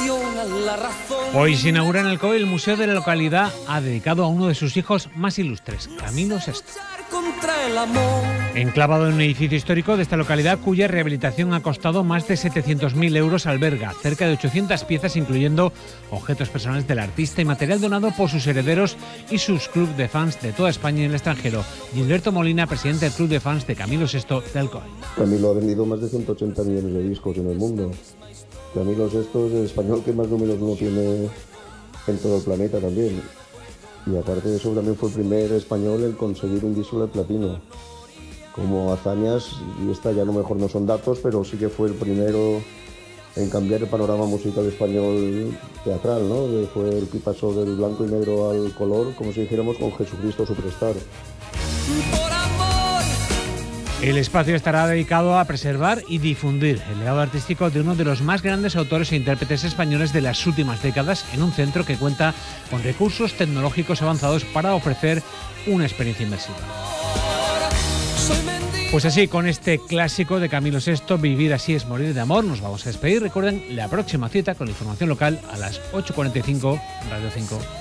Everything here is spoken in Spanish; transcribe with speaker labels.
Speaker 1: Hoy se inaugura en Alcoy el museo de la localidad, dedicado a uno de sus hijos más ilustres, Camilo VI. Enclavado en un edificio histórico de esta localidad, cuya rehabilitación ha costado más de 700.000 euros, alberga cerca de 800 piezas, incluyendo objetos personales del artista y material donado por sus herederos y sus club de fans de toda España y en el extranjero. Gilberto Molina, presidente del club de fans de Camilo VI de Alcoy.
Speaker 2: Camilo ha vendido más de 180 millones de discos en el mundo. Camilo VI es el español que más números no tiene en todo el planeta también. Y aparte de eso, también fue el primer español en conseguir un disco de platino. Como hazañas, y esta ya no mejor no son datos, pero sí que fue el primero en cambiar el panorama musical español teatral, ¿no? Fue el que pasó del blanco y negro al color, como si dijéramos con Jesucristo Superstar.
Speaker 1: El espacio estará dedicado a preservar y difundir el legado artístico de uno de los más grandes autores e intérpretes españoles de las últimas décadas, en un centro que cuenta con recursos tecnológicos avanzados para ofrecer una experiencia inmersiva. Pues así, con este clásico de Camilo VI, Vivir así es morir de amor, nos vamos a despedir. Recuerden la próxima cita con la información local a las 8:45, Radio 5.